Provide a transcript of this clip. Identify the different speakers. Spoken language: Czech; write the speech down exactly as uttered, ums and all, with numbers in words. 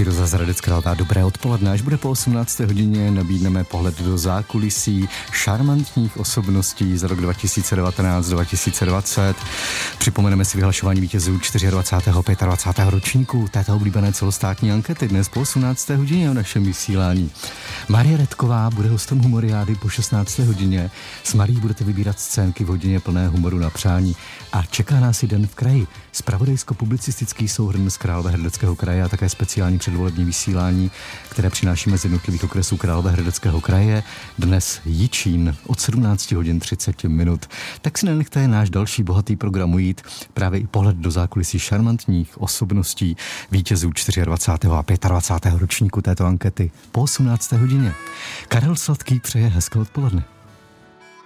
Speaker 1: Firoza z Hradec Králové. Dobré odpoledne. Až bude po osmnácté hodině, nabídneme pohled do zákulisí šarmantních osobností za rok dva tisíce devatenáct dva tisíce dvacet. Připomeneme si vyhlašování vítězů dvacátého čtvrtého dvacátého pátého ročníku této oblíbené celostátní ankety dnes po osmnácté hodině v našem vysílání. Marie Redková bude hostem Humoriády po šestnácté hodině. S Marií budete vybírat scénky v hodině plné humoru na přání. A čeká nás i Den v kraji. Zpravodajsko-publicistický souhrn z Královéhradeckého kraje a také speciální předvolební vysílání, které přinášíme z jednotlivých okresů Královéhradeckého kraje. Dnes Jičín od sedmnáct hodin třicet minut. Tak si nenechte náš další bohatý program ujít. Právě i pohled do zákulisí šarmantních osobností vítězů dvacátého čtvrtého a dvacátého pátého ročníku této ankety po osmnácté hodině. Karel Sladký přeje hezké odpoledne.